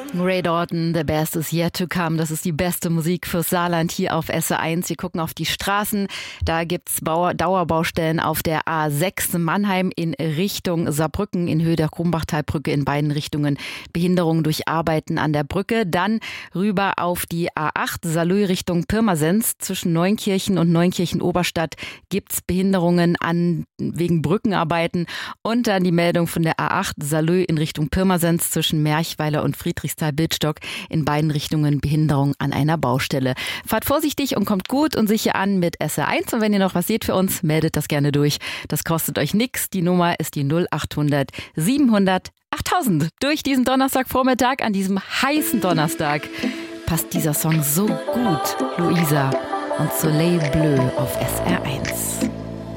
Ray Dalton, The Best is Yet to Come. Das ist die beste Musik fürs Saarland hier auf SR1. Wir gucken auf die Straßen. Da gibt's Dauerbaustellen auf der A6 Mannheim in Richtung Saarbrücken in Höhe der Krumbachtalbrücke in beiden Richtungen. Behinderung durch Arbeiten an der Brücke. Dann rüber auf die A8 Saarlouis Richtung Pirmasens. Zwischen Neunkirchen und Neunkirchen-Oberstadt gibt's Behinderungen wegen Brückenarbeiten. Und dann die Meldung von der A8 Saarlouis in Richtung Pirmasens zwischen Merchweiler und Friedrichsthal-Bildstock in beiden Richtungen Behinderung an einer Baustelle. Fahrt vorsichtig und kommt gut und sicher an mit SR1. Und wenn ihr noch was seht für uns, meldet das gerne durch. Das kostet euch nichts. Die Nummer ist die 0800 700 8000. Durch diesen Donnerstagvormittag, an diesem heißen Donnerstag, passt dieser Song so gut. Luisa und Soleil Bleu auf SR1.